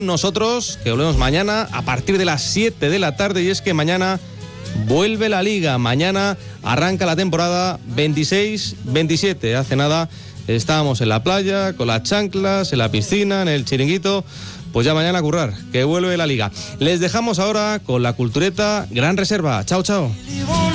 Nosotros, que volvemos mañana a partir de las 7 de la tarde, y es que mañana vuelve la Liga. Mañana arranca la temporada 26-27. Hace nada estábamos en la playa, con las chanclas, en la piscina, en el chiringuito. Pues ya mañana a currar, que vuelve la Liga. Les dejamos ahora con la cultureta Gran Reserva. Chao, chao.